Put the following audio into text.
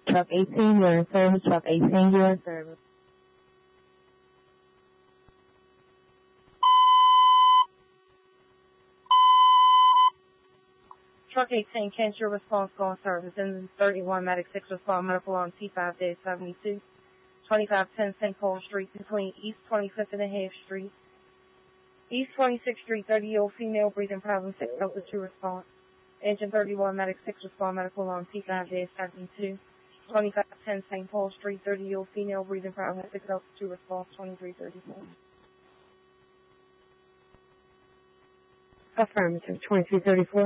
Truck 18, you're in service. Truck 18, you're in service. Truck 18, can't your response call service. Engine 31, Medic 6 respond medical on T5-72, 2510 St. Paul Street between East 25th and a half Street. East 26th Street, 30-year-old female breathing problem, 6 Delta 2 response. Engine 31, Medic 6 respond medical on T5-72, 2510 St. Paul Street, 30-year-old female breathing problem, 6 Delta 2 response, 2334. Affirmative, 2334.